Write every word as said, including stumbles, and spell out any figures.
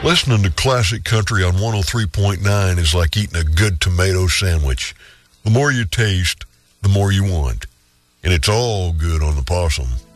Listening to classic country on one oh three point nine is like eating a good tomato sandwich. The more you taste, the more you want. And it's all good on the Possum.